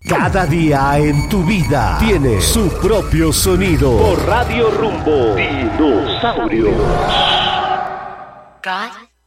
Cada día en tu vida tiene su propio sonido. Por Radio Rumbo, Dinosaurios. God